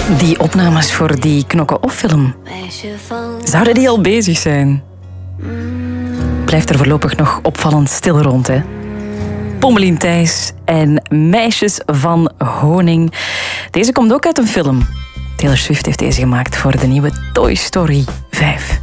Die opnames voor die Knokke-Off-film, zouden die al bezig zijn? Blijft er voorlopig nog opvallend stil rond, hè? Pommelien Thijs en Meisjes van Honing. Deze komt ook uit een film. Taylor Swift heeft deze gemaakt voor de nieuwe Toy Story 5.